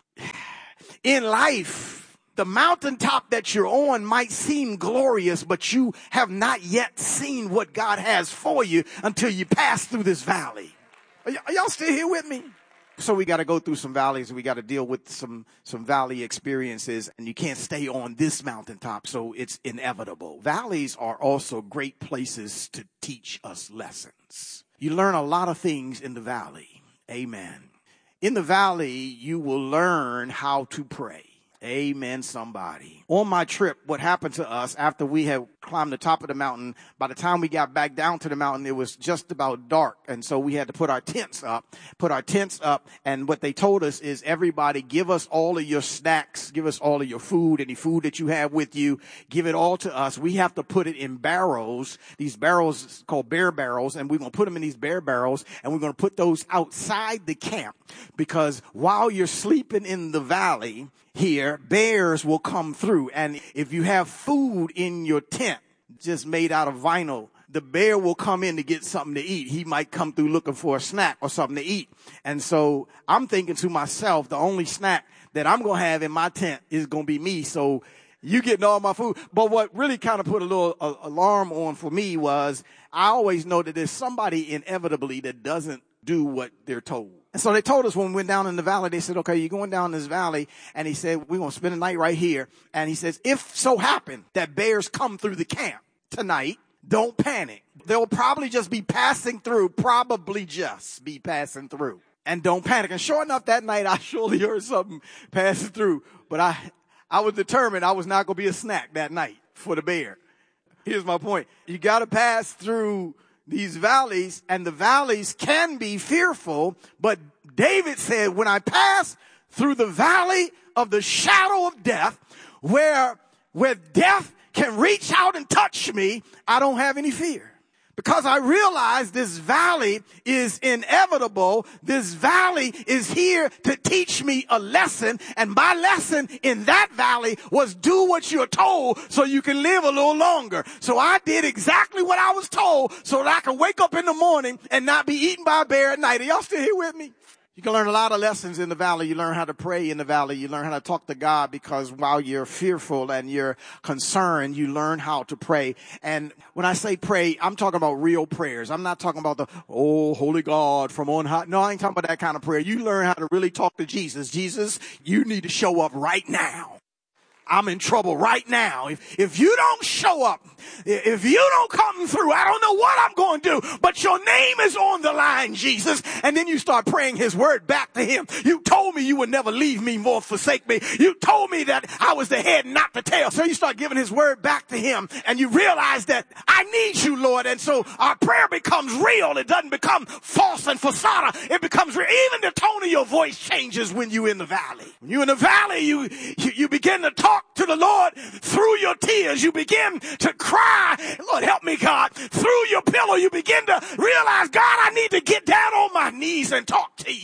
In life, the mountaintop that you're on might seem glorious, but you have not yet seen what God has for you until you pass through this valley. Are, y- are y'all still here with me? So we got to go through some valleys. We got to deal with some, some valley experiences, and you can't stay on this mountaintop. So it's inevitable. Valleys are also great places to teach us lessons. You learn a lot of things in the valley. Amen. In the valley, you will learn how to pray. Amen, somebody. On my trip, what happened to us after we had climbed the top of the mountain, by the time we got back down to the mountain, it was just about dark. And so we had to put our tents up, put our tents up. And what they told us is, everybody, give us all of your snacks, give us all of your food, any food that you have with you, give it all to us. We have to put it in barrels, these barrels called bear barrels. And we're going to put them in these bear barrels, and we're going to put those outside the camp, because while you're sleeping in the valley here, bears will come through. And if you have food in your tent just made out of vinyl, the bear will come in to get something to eat. He might come through looking for a snack or something to eat. And so I'm thinking to myself, the only snack that I'm going to have in my tent is going to be me. So you getting all my food. But what really kind of put a little uh, alarm on for me was, I always know that there's somebody inevitably that doesn't do what they're told. And so they told us when we went down in the valley, they said, okay, you're going down this valley. And he said, we're going to spend the night right here. And he says, if so happen that bears come through the camp tonight, don't panic. They'll probably just be passing through, probably just be passing through. And don't panic. And sure enough, that night I surely heard something passing through. But I, I was determined I was not going to be a snack that night for the bear. Here's my point. You got to pass through these valleys, and the valleys can be fearful, but David said, when I pass through the valley of the shadow of death, where, where death can reach out and touch me, I don't have any fear. Because I realize this valley is inevitable. This valley is here to teach me a lesson. And my lesson in that valley was, do what you're told so you can live a little longer. So I did exactly what I was told so that I could wake up in the morning and not be eaten by a bear at night. Are y'all still here with me? You can learn a lot of lessons in the valley. You learn how to pray in the valley. You learn how to talk to God, because while you're fearful and you're concerned, you learn how to pray. And when I say pray, I'm talking about real prayers. I'm not talking about the, oh, holy God from on high. No, I ain't talking about that kind of prayer. You learn how to really talk to Jesus. Jesus, you need to show up right now. I'm in trouble right now. If, if you don't show up, if you don't come through, I don't know what I'm going to do, but your name is on the line, Jesus. And then you start praying his word back to him. You told me you would never leave me nor forsake me. You told me that I was the head, not the tail. So you start giving his word back to him, and you realize that I need you, Lord. And so our prayer becomes real. It doesn't become false and facade. It becomes real. Even the tone of your voice changes when you're in the valley. When you're in the valley, you, you, you begin to talk to the Lord through your tears. You begin to cry, Lord, help me, God. Through your pillow, you begin to realize, God, I need to get down on my knees and talk to you.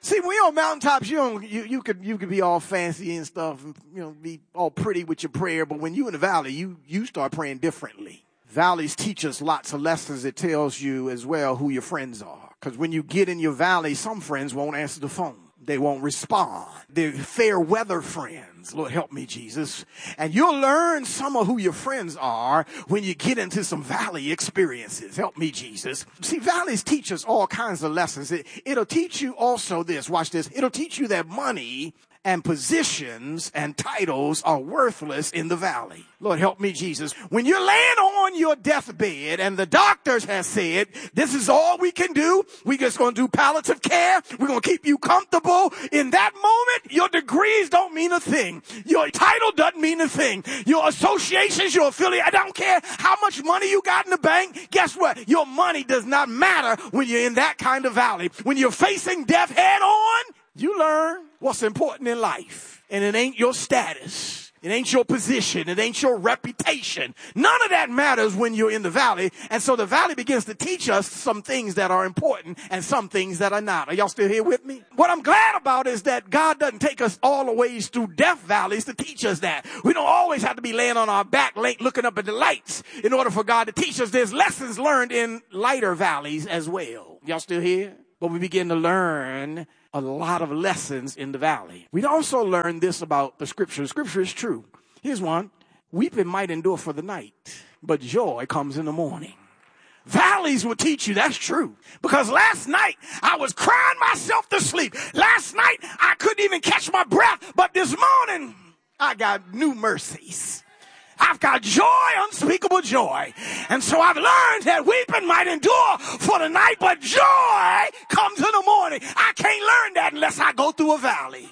See, when you're on mountaintops, you don't, you, you could, you could be all fancy and stuff, and, you know, be all pretty with your prayer. But when you in the valley, you, you start praying differently. Valleys teach us lots of lessons. It tells you as well who your friends are. Because when you get in your valley, some friends won't answer the phone. They won't respond. They're fair weather friends. Lord, help me, Jesus. And you'll learn some of who your friends are when you get into some valley experiences. Help me, Jesus. See, valleys teach us all kinds of lessons. It, it'll teach you also this. Watch this. It'll teach you that money and positions and titles are worthless in the valley. Lord, help me, Jesus. When you're laying on your deathbed and the doctors have said, this is all we can do. We're just going to do palliative care. We're going to keep you comfortable. In that moment, your degrees don't mean a thing. Your title doesn't mean a thing. Your associations, your affiliate, I don't care how much money you got in the bank. Guess what? Your money does not matter when you're in that kind of valley. When you're facing death head on, you learn what's important in life. And it ain't your status. It ain't your position. It ain't your reputation. None of that matters when you're in the valley. And so the valley begins to teach us some things that are important and some things that are not. Are y'all still here with me? What I'm glad about is that God doesn't take us all the ways through death valleys to teach us that. We don't always have to be laying on our back looking up at the lights in order for God to teach us. There's lessons learned in lighter valleys as well. Y'all still here? But we begin to learn a lot of lessons in the valley. We also learn this about the scripture. The scripture is true. Here's one. Weeping might endure for the night, but joy comes in the morning. Valleys will teach you that's true. Because last night I was crying myself to sleep. Last night I couldn't even catch my breath. But this morning I got new mercies. I've got joy, unspeakable joy. And so I've learned that weeping might endure for the night, but joy comes in the morning. I can't learn that unless I go through a valley.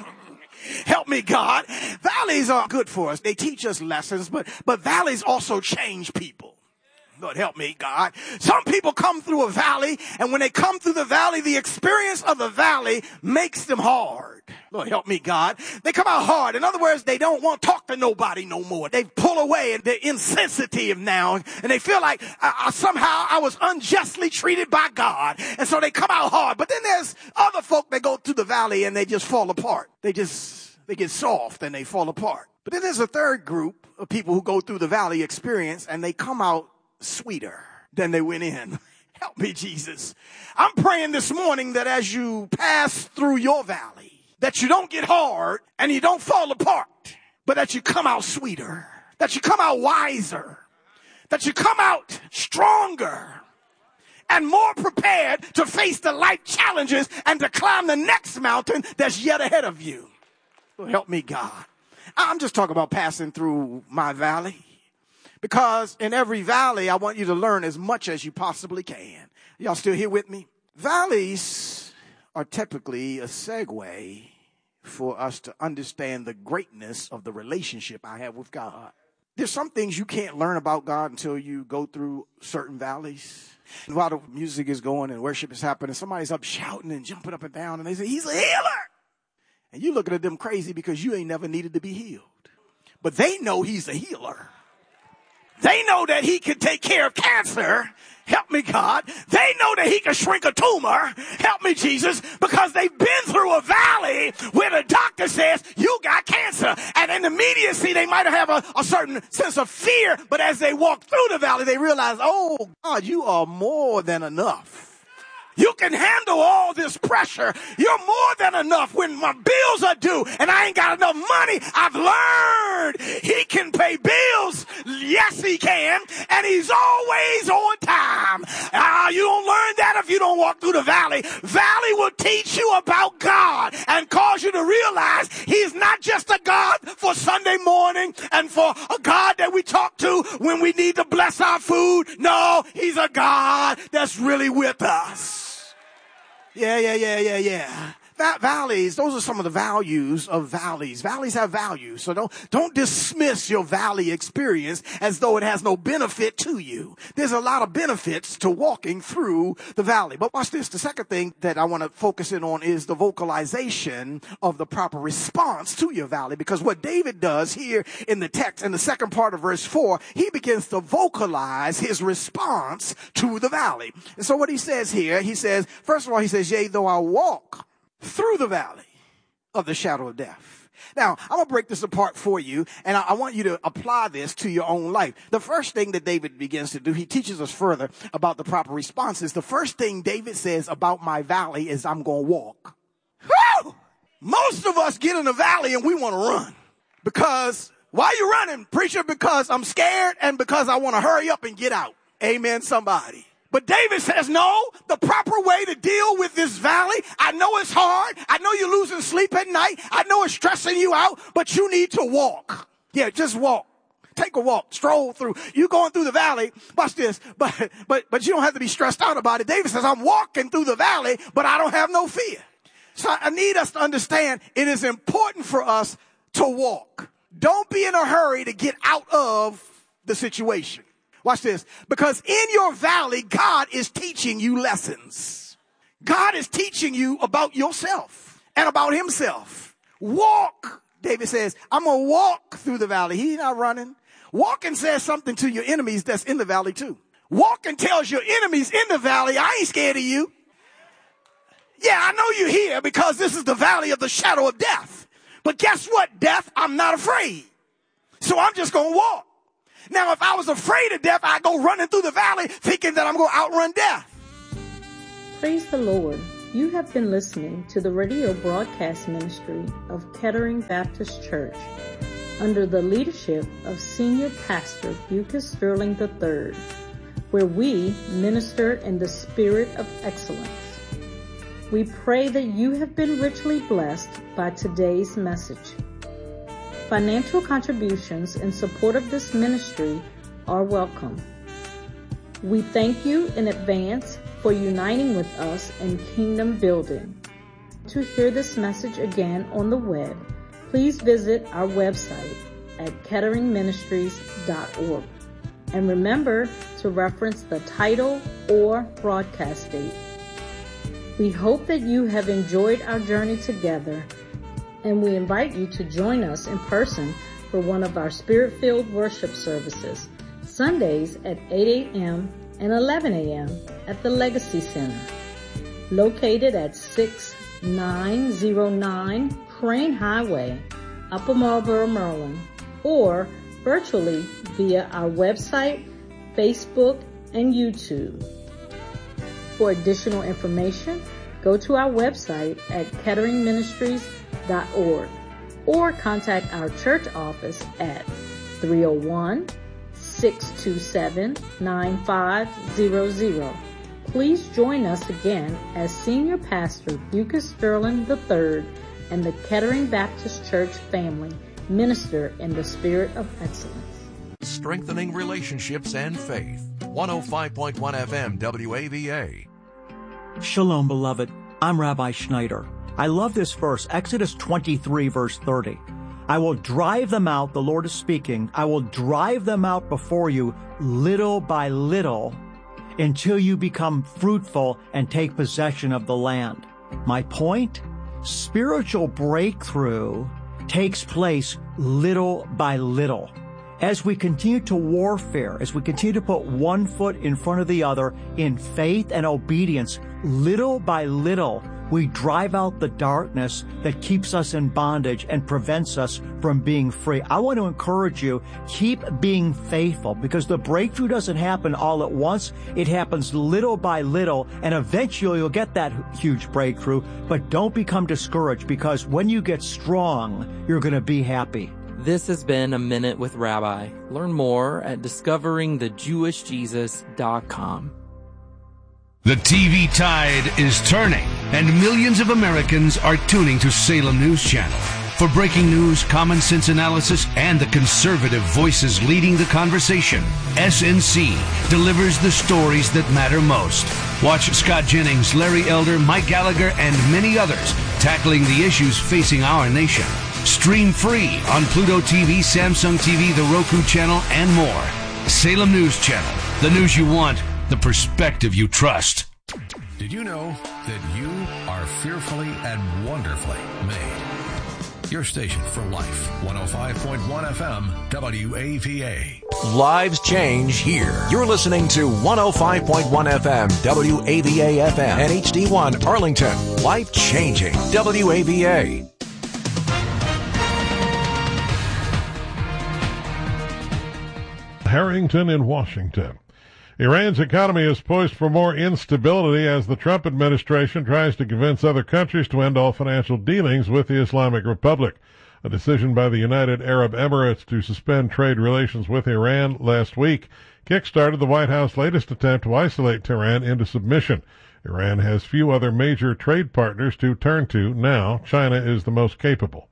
Help me, God. Valleys are good for us. They teach us lessons, but, but valleys also change people. Lord, help me, God. Some people come through a valley, and when they come through the valley, the experience of the valley makes them hard. Lord, help me, God. They come out hard. In other words, they don't want to talk to nobody no more. They pull away, and they're insensitive now, and they feel like uh, uh, somehow I was unjustly treated by God, and so they come out hard. But then there's other folk that go through the valley, and they just fall apart. They just, they get soft, and they fall apart. But then there's a third group of people who go through the valley experience, and they come out sweeter than they went in. Help me, Jesus. I'm praying this morning that as you pass through your valley, that you don't get hard and you don't fall apart, but that you come out sweeter, that you come out wiser, that you come out stronger and more prepared to face the life challenges and to climb the next mountain that's yet ahead of you. So help me, God. I'm just talking about passing through my valley. Because in every valley, I want you to learn as much as you possibly can. Y'all still here with me? Valleys are typically a segue for us to understand the greatness of the relationship I have with God. There's some things you can't learn about God until you go through certain valleys. And while the music is going and worship is happening, somebody's up shouting and jumping up and down, and they say, he's a healer. And you looking at them crazy because you ain't never needed to be healed. But they know he's a healer. They know that he can take care of cancer. Help me, God. They know that he can shrink a tumor. Help me, Jesus. Because they've been through a valley where the doctor says, you got cancer. And in the immediacy, they might have a, a certain sense of fear. But as they walk through the valley, they realize, oh, God, you are more than enough. You can handle all this pressure. You're more than enough when my bills are due and I ain't got enough money. I've learned he can pay bills. Yes, he can. And he's always on time. Ah, you don't learn that if you don't walk through the valley. Valley will teach you about God and cause you to realize he's not just a God for Sunday morning and for a God that we talk to when we need to bless our food. No, he's a God that's really with us. Yeah, yeah, yeah, yeah, yeah. That valleys, those are some of the values of valleys. Valleys have values. So don't, don't dismiss your valley experience as though it has no benefit to you. There's a lot of benefits to walking through the valley. But watch this. The second thing that I want to focus in on is the vocalization of the proper response to your valley. Because what David does here in the text, in the second part of verse four, he begins to vocalize his response to the valley. And so what he says here, he says, first of all, he says, yea, though I walk through the valley of the shadow of death. Now, I'm going to break this apart for you, and I, I want you to apply this to your own life. The first thing that David begins to do, he teaches us further about the proper responses. The first thing David says about my valley is I'm going to walk. Woo! Most of us get in the valley and we want to run. Because, why are you running, preacher? Because I'm scared and because I want to hurry up and get out. Amen, somebody. But David says, no, the proper way to deal with this valley, I know it's hard. I know you're losing sleep at night. I know it's stressing you out, but you need to walk. Yeah, just walk. Take a walk, stroll through. You going through the valley, watch this, but, but, but you don't have to be stressed out about it. David says, I'm walking through the valley, but I don't have no fear. So I need us to understand it is important for us to walk. Don't be in a hurry to get out of the situation. Watch this. Because in your valley, God is teaching you lessons. God is teaching you about yourself and about himself. Walk, David says, I'm going to walk through the valley. He's not running. Walking says something to your enemies that's in the valley too. Walking tells your enemies in the valley, I ain't scared of you. Yeah, I know you're here because this is the valley of the shadow of death. But guess what, death? I'm not afraid. So I'm just going to walk. Now, if I was afraid of death, I'd go running through the valley thinking that I'm going to outrun death. Praise the Lord. You have been listening to the radio broadcast ministry of Kettering Baptist Church under the leadership of Senior Pastor Bucas Sterling the third, where we minister in the spirit of excellence. We pray that you have been richly blessed by today's message. Financial contributions in support of this ministry are welcome. We thank you in advance for uniting with us in kingdom building. To hear this message again on the web, please visit our website at kettering ministries dot org. And remember to reference the title or broadcast date. We hope that you have enjoyed our journey together, and we invite you to join us in person for one of our Spirit-filled worship services, Sundays at eight a.m. and eleven a.m. at the Legacy Center, located at six nine zero nine Crane Highway, Upper Marlboro, Maryland, or virtually via our website, Facebook, and YouTube. For additional information, go to our website at kettering ministries dot org or contact our church office at three oh one, six two seven, nine five zero zero. Please join us again as Senior Pastor Bucas Sterling the third and the Kettering Baptist Church family minister in the spirit of excellence. Strengthening relationships and faith. one oh five point one F M W A V A. Shalom, beloved. I'm Rabbi Schneider. I love this verse, Exodus twenty-three, verse thirty. I will drive them out, the Lord is speaking, I will drive them out before you little by little until you become fruitful and take possession of the land. My point? Spiritual breakthrough takes place little by little. As we continue to warfare, as we continue to put one foot in front of the other in faith and obedience, little by little, we drive out the darkness that keeps us in bondage and prevents us from being free. I want to encourage you, keep being faithful, because the breakthrough doesn't happen all at once. It happens little by little, and eventually you'll get that huge breakthrough. But don't become discouraged, because when you get strong, you're going to be happy. This has been A Minute with Rabbi. Learn more at discovering the jewish jesus dot com. The T V tide is turning, and millions of Americans are tuning to Salem News Channel. For breaking news, common sense analysis, and the conservative voices leading the conversation, S N C delivers the stories that matter most. Watch Scott Jennings, Larry Elder, Mike Gallagher, and many others tackling the issues facing our nation. Stream free on Pluto T V, Samsung T V, the Roku channel, and more. Salem News Channel. The news you want, the perspective you trust. Did you know that you are fearfully and wonderfully made? Your station for life, one oh five point one F M, W A V A. Lives change here. You're listening to one oh five point one F M, W A V A F M, and H D one Arlington. Life changing. W A V A. Harrington in Washington. Iran's economy is poised for more instability as the Trump administration tries to convince other countries to end all financial dealings with the Islamic Republic. A decision by the United Arab Emirates to suspend trade relations with Iran last week kick-started the White House's latest attempt to isolate Tehran into submission. Iran has few other major trade partners to turn to now. China is the most capable.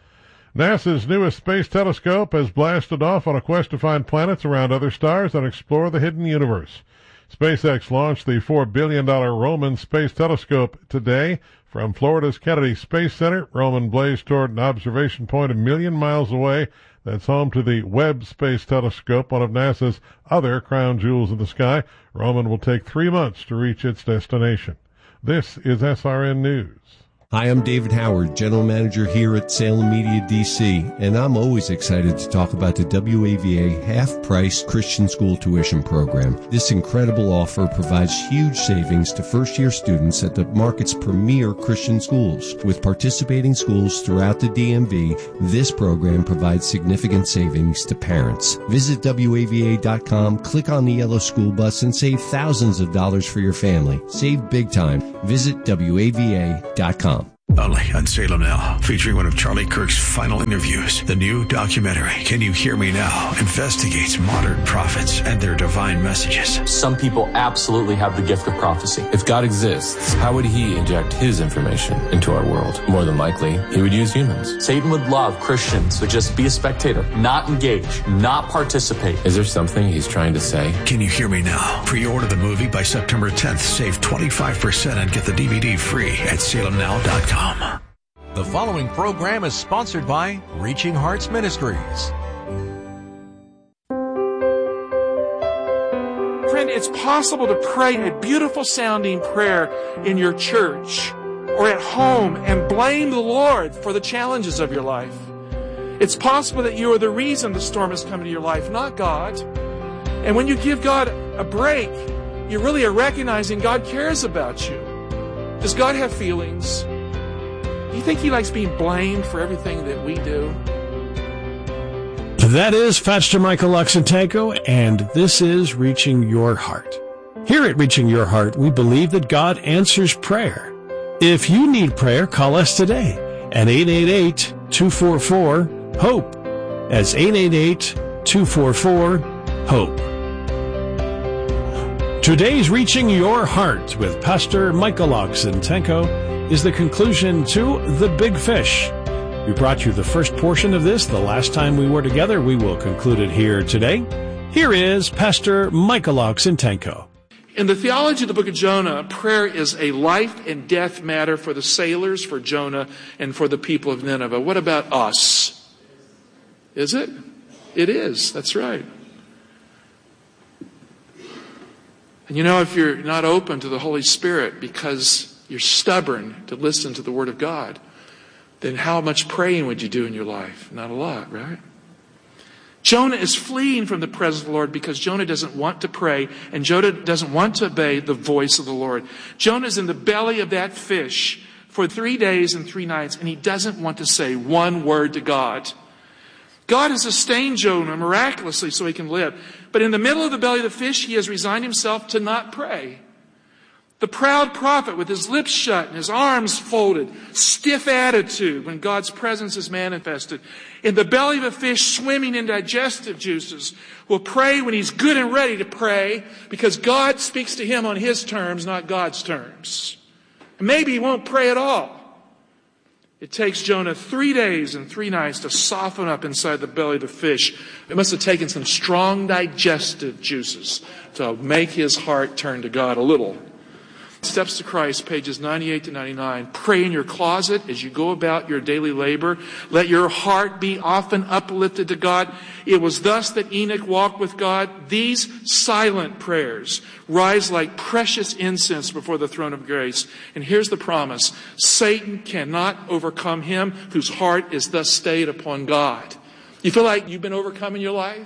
NASA's newest space telescope has blasted off on a quest to find planets around other stars and explore the hidden universe. SpaceX launched the four billion dollars Roman Space Telescope today from Florida's Kennedy Space Center. Roman blazed toward an observation point a million miles away that's home to the Webb Space Telescope, one of NASA's other crown jewels in the sky. Roman will take three months to reach its destination. This is S R N News. Hi, I'm David Howard, General Manager here at Salem Media D C, and I'm always excited to talk about the W A V A half-price Christian school tuition program. This incredible offer provides huge savings to first-year students at the market's premier Christian schools. With participating schools throughout the D M V, this program provides significant savings to parents. Visit W A V A dot com, click on the yellow school bus, and save thousands of dollars for your family. Save big time. Visit W A V A dot com. Only on Salem Now, featuring one of Charlie Kirk's final interviews. The new documentary, Can You Hear Me Now?, investigates modern prophets and their divine messages. Some people absolutely have the gift of prophecy. If God exists, how would he inject his information into our world? More than likely, he would use humans. Satan would love Christians to just be a spectator, not engage, not participate. Is there something he's trying to say? Can You Hear Me Now? Pre-order the movie by September tenth. Save twenty-five percent and get the D V D free at salem now dot com. The following program is sponsored by Reaching Hearts Ministries. Friend, it's possible to pray a beautiful sounding prayer in your church or at home and blame the Lord for the challenges of your life. It's possible that you are the reason the storm has come into your life, not God. And when you give God a break, you really are recognizing God cares about you. Does God have feelings? Do you think he likes being blamed for everything that we do? That is Pastor Michael Oxentenko, and this is Reaching Your Heart. Here at Reaching Your Heart, we believe that God answers prayer. If you need prayer, call us today at eight eight eight, two four four, HOPE. That's eight eight eight, two four four, HOPE. Today's Reaching Your Heart with Pastor Michael Oxentenko is the conclusion to The Big Fish. We brought you the first portion of this the last time we were together. We will conclude it here today. Here is Pastor Michael Oxentenko. In the theology of the book of Jonah, prayer is a life and death matter for the sailors, for Jonah, and for the people of Nineveh. What about us? Is it? It is. That's right. And you know, if you're not open to the Holy Spirit because you're stubborn to listen to the Word of God, then how much praying would you do in your life? Not a lot, right? Jonah is fleeing from the presence of the Lord because Jonah doesn't want to pray and Jonah doesn't want to obey the voice of the Lord. Jonah's in the belly of that fish for three days and three nights, and he doesn't want to say one word to God. God has sustained Jonah miraculously so he can live. But in the middle of the belly of the fish, he has resigned himself to not pray. The proud prophet with his lips shut and his arms folded, stiff attitude when God's presence is manifested. In the belly of a fish swimming in digestive juices will pray when he's good and ready to pray because God speaks to him on his terms, not God's terms. And maybe he won't pray at all. It takes Jonah three days and three nights to soften up inside the belly of the fish. It must have taken some strong digestive juices to make his heart turn to God a little. Steps to Christ, pages ninety-eight to ninety-nine. Pray in your closet as you go about your daily labor. Let your heart be often uplifted to God. It was thus that Enoch walked with God. These silent prayers rise like precious incense before the throne of grace. And here's the promise. Satan cannot overcome him whose heart is thus stayed upon God. You feel like you've been overcome in your life?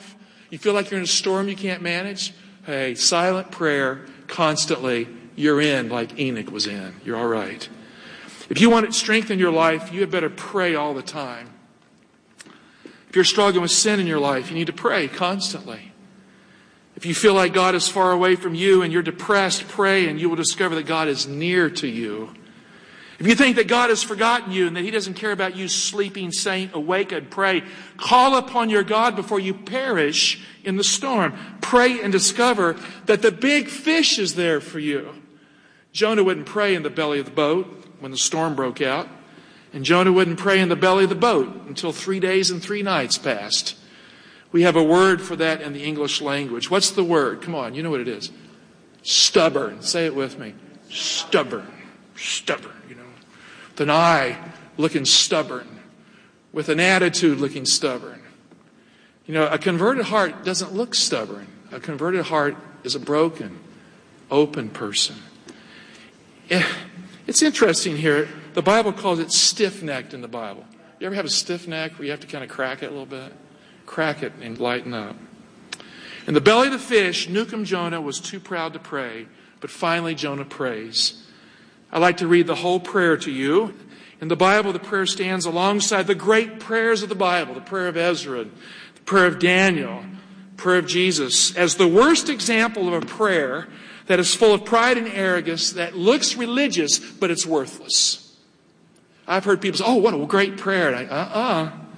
You feel like you're in a storm you can't manage? Hey, silent prayer constantly, you're in like Enoch was in. You're all right. If you want strength in your life, you had better pray all the time. If you're struggling with sin in your life, you need to pray constantly. If you feel like God is far away from you and you're depressed, pray and you will discover that God is near to you. If you think that God has forgotten you and that He doesn't care about you, sleeping saint, awake and pray. Call upon your God before you perish in the storm. Pray and discover that the big fish is there for you. Jonah wouldn't pray in the belly of the boat when the storm broke out. And Jonah wouldn't pray in the belly of the boat until three days and three nights passed. We have a word for that in the English language. What's the word? Come on, you know what it is. Stubborn. Say it with me. Stubborn. Stubborn, you know. With an eye looking stubborn. With an attitude looking stubborn. You know, a converted heart doesn't look stubborn. A converted heart is a broken, open person. It's interesting here. The Bible calls it stiff-necked in the Bible. You ever have a stiff neck where you have to kind of crack it a little bit? Crack it and lighten up. In the belly of the fish, Nukum Jonah was too proud to pray, but finally Jonah prays. I'd like to read the whole prayer to you. In the Bible, the prayer stands alongside the great prayers of the Bible, the prayer of Ezra, the prayer of Daniel, the prayer of Jesus, as the worst example of a prayer that is full of pride and arrogance, that looks religious, but it's worthless. I've heard people say, oh, what a great prayer. And I, uh-uh.